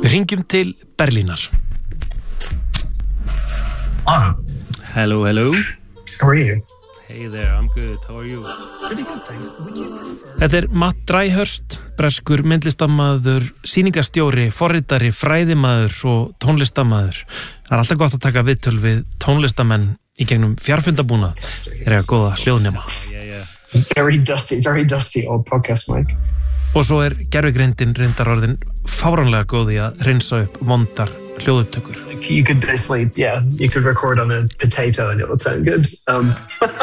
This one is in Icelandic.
Við hringjum til Berlínar. Hello. How are you? Hey there, I'm good. How are you? Pretty good, thanks. Would you prefer... Þetta Matt Dryhurst, breskur myndlistarmaður, sýningastjóri, forritari, fræðimaður og tónlistarmaður. Það alltaf gott að taka viðtöl við tónlistamenn í gegnum fjarfundabúnað. Þeir eiga góða hljóðnema. Very dusty old podcast mic. Og svo gervigreindin reyndar orðin fáránlega góð í að hreinsa upp vondar hljóðupptökur. You could basically, you could record on a potato and it would sound good.